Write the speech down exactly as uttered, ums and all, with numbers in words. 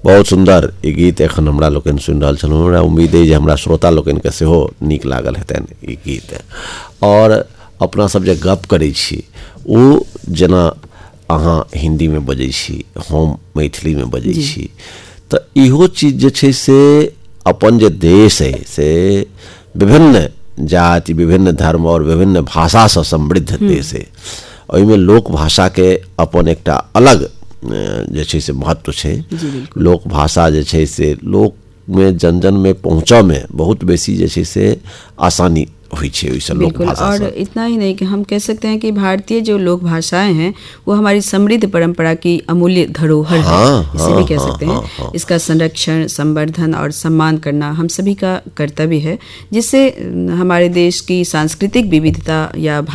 बहुत सुंदर ई गीत एखन हमरा लोकनि सुनि रहल छलहुँ। हमरा उम्मीद अइ जे हमरा श्रोता लोकनिके सेहो नीक लागल हेतनि ई गीत। और अपना सब जे गप करै छी ओ जेना अहाँ हिंदीमे बजै छी, हम मैथिलीमे बजै छी, तऽ इहो चीज जे छै से अपन जे देश अइ से विभिन्न जाति, विभिन्न धर्म और विभिन्न भाषासँ समृद्ध देश अइ। ओहिमे लोक भाषाके अपन एकटा अलग जे छै से महत्व छै। लोक भाषा जे छै से लोकमे जन जनमे पहुँचऽमे बहुत बेसी जे छै से आसानी हुई है वैसे लोक भाषा। और इतना ही नहीं कि हम कह सकते हैं कि भारतीय जो लोक भाषाएं हैं वो हमारी समृद्ध परंपरा की अमूल्य धरोहर हाँ, है, इसे हाँ, भी कह हाँ, सकते हैं। हाँ, हाँ। इसका संरक्षण, संवर्धन और सम्मान करना हम सभी का कर्तव्य है, जिससे हमारे देश की सांस्कृतिक विविधता या